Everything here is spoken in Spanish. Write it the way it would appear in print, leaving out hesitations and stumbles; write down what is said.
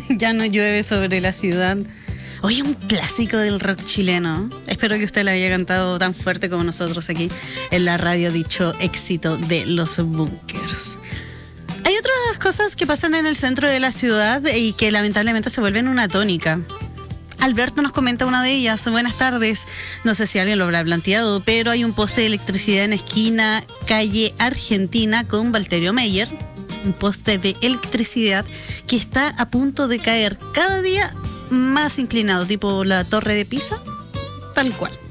Ya no llueve sobre la ciudad. Oye, un clásico del rock chileno. Espero que usted la haya cantado tan fuerte como nosotros aquí en la radio, dicho éxito de Los Bunkers. Hay otras cosas que pasan en el centro de la ciudad y que lamentablemente se vuelven una tónica. Alberto nos comenta una de ellas. Buenas tardes. No sé si alguien lo habrá planteado, pero hay un poste de electricidad en esquina calle Argentina con Valterio Meyer. Un poste de electricidad que está a punto de caer cada día más inclinado, tipo la Torre de Pisa, tal cual.